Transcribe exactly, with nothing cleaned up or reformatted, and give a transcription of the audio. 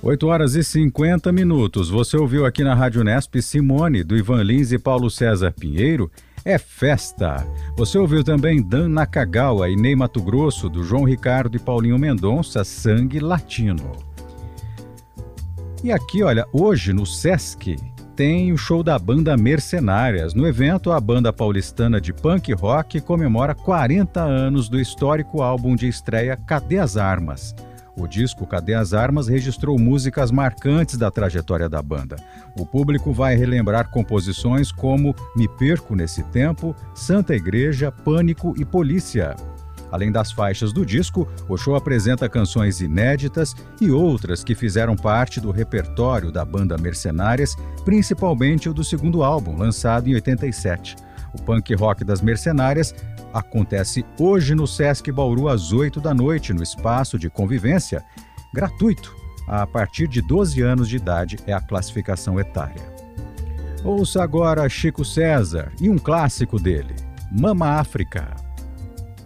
oito horas e cinquenta minutos. Você ouviu aqui na Rádio Unesp Simone, do Ivan Lins e Paulo César Pinheiro, É Festa. Você ouviu também Dan Nakagawa e Ney Mato Grosso, do João Ricardo e Paulinho Mendonça, Sangue Latino. E aqui, olha, hoje no Sesc tem o show da banda Mercenárias. No evento, a banda paulistana de punk rock comemora quarenta anos do histórico álbum de estreia Cadê as Armas? O disco Cadê as Armas registrou músicas marcantes da trajetória da banda. O público vai relembrar composições como Me Perco Nesse Tempo, Santa Igreja, Pânico e Polícia. Além das faixas do disco, o show apresenta canções inéditas e outras que fizeram parte do repertório da banda Mercenárias, principalmente o do segundo álbum, lançado em oitenta e sete. O punk rock das Mercenárias acontece hoje no Sesc Bauru às oito da noite, no espaço de convivência, gratuito. A partir de doze anos de idade é a classificação etária. Ouça agora Chico César e um clássico dele, Mama África.